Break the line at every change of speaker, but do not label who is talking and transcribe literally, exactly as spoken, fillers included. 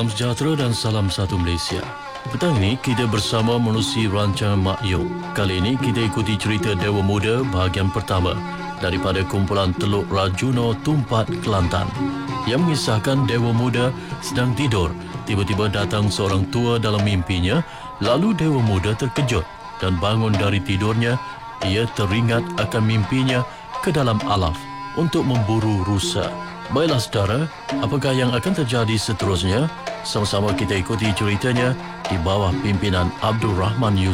Salam sejahtera dan salam satu Malaysia. Petang ini kita bersama menerusi rancangan Mak Yok. Kali ini kita ikuti cerita Dewa Muda bahagian pertama daripada kumpulan Teluk Rajuno Tumpat Kelantan yang mengisahkan Dewa Muda sedang tidur. Tiba-tiba datang seorang tua dalam mimpinya, lalu Dewa Muda terkejut dan bangun dari tidurnya. Ia teringat akan mimpinya ke dalam alaf untuk memburu rusa. Baiklah saudara, apakah yang akan terjadi seterusnya? Sama-sama kita ikuti ceritanya di bawah pimpinan Abdul Rahman Yusuf.